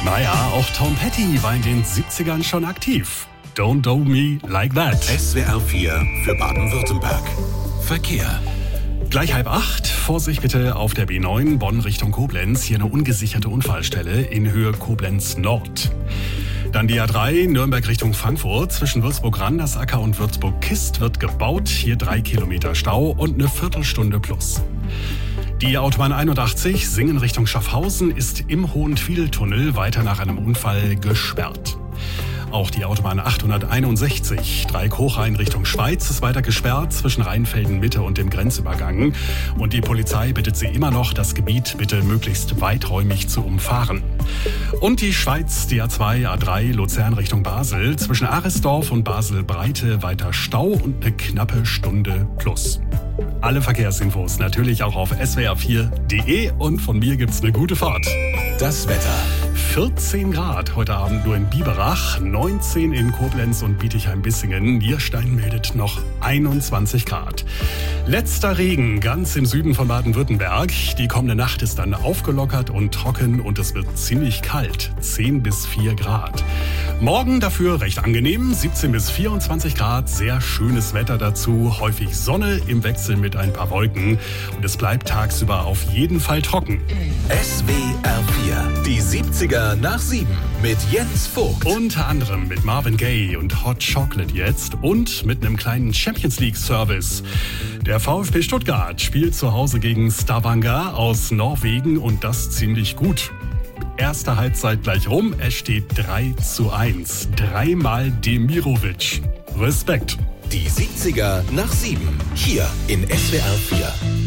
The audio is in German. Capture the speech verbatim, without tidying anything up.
Naja, auch Tom Petty war in den siebzigern schon aktiv. Don't do me like that. S W R vier für Baden-Württemberg. Verkehr. Gleich halb acht. Vorsicht bitte auf der B neun Bonn Richtung Koblenz. Hier eine ungesicherte Unfallstelle in Höhe Koblenz Nord. Dann die A drei Nürnberg Richtung Frankfurt. Zwischen Würzburg-Randersacker und Würzburg-Kist wird gebaut. Hier drei Kilometer Stau und eine Viertelstunde plus. Die Autobahn einundachtzig Singen Richtung Schaffhausen ist im Hohenfiedeltunnel weiter nach einem Unfall gesperrt. Auch die Autobahn achthunderteinundsechzig Dreieck-Hochrhein Richtung Schweiz ist weiter gesperrt zwischen Rheinfelden-Mitte und dem Grenzübergang. Und die Polizei bittet Sie immer noch, das Gebiet bitte möglichst weiträumig zu umfahren. Und die Schweiz, die A zwei, A drei Luzern Richtung Basel. Zwischen Aresdorf und Basel-Breite weiter Stau und eine knappe Stunde plus. Alle Verkehrsinfos natürlich auch auf S W R vier punkt de und von mir gibt's eine gute Fahrt. Das Wetter. vierzehn Grad heute Abend nur in Biberach, neunzehn in Koblenz und Bietigheim-Bissingen. Nierstein meldet noch einundzwanzig Grad. Letzter Regen ganz im Süden von Baden-Württemberg. Die kommende Nacht ist dann aufgelockert und trocken und es wird ziemlich kalt, zehn bis vier Grad. Morgen dafür recht angenehm, siebzehn bis vierundzwanzig Grad, sehr schönes Wetter dazu, häufig Sonne im Wechsel mit ein paar Wolken und es bleibt tagsüber auf jeden Fall trocken. S W R vier, die siebziger nach sieben mit Jens Vogt. Unter anderem mit Marvin Gaye und Hot Chocolate jetzt und mit einem kleinen Champions League Service. Der VfB Stuttgart spielt zu Hause gegen Stavanger aus Norwegen und das ziemlich gut. Erste Halbzeit gleich rum, es steht drei zu eins. Dreimal Demirovic. Respekt. Die siebziger nach sieben, hier in S W R vier.